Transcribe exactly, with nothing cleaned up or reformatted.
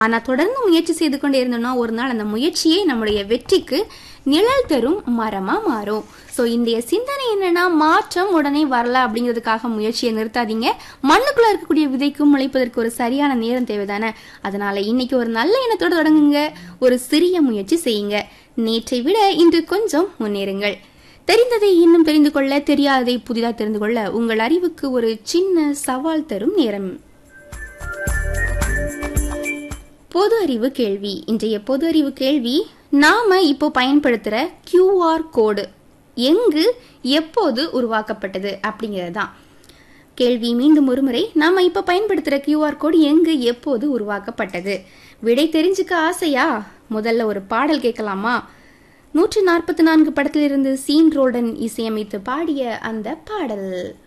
ஆனா தொடர்ந்து முயற்சி செய்து கொண்டே இருந்தோம்னா ஒரு நாள் அந்த முயற்சியே நம்முடைய வெற்றிக்கு நிழல் தரும் மரமா மாறும். சோ இந்த சிந்தனை என்னன்னா, மாற்றம் உடனே வரல அப்படிங்கிறதுக்காக முயற்சியை நிறுத்தாதீங்க. மண்ணுக்குள்ள இருக்கக்கூடிய விதைக்கும் முளைப்பதற்கு ஒரு சரியான நேரம் தேவைதானே. அதனால இன்னைக்கு ஒரு நல்ல எண்ணத்தோட தொடங்குங்க. ஒரு சிறிய முயற்சி செய்யுங்க. நேற்றை விட இன்று கொஞ்சம் முன்னேறுங்கள். தெரிந்ததை இன்னும் தெரிந்து கொள்ள, தெரியாததை புதிதாக தெரிந்து கொள்ள உங்கள் அறிவுக்கு ஒரு சின்ன சவால் தரும் நேரம். பொது அறிவு கேள்வி. இன்றைய பொது அறிவு கேள்வி, நாம இப்போ பயன்படுத்துற கியூஆர் கோடு எங்கு எப்போது உருவாக்கப்பட்டது அப்படிங்கிறது தான் கேள்வி. மீண்டும் ஒரு முறை, நாம இப்ப பயன்படுத்துற கியூஆர் கோடு எங்கு எப்போது உருவாக்கப்பட்டது? விடை தெரிஞ்சுக்க ஆசையா? முதல்ல ஒரு பாடல் கேட்கலாமா? நூற்றி நாற்பத்தி நான்கு படத்திலிருந்து சீன் ரோடன் இசையமைத்து பாடிய அந்த பாடல்.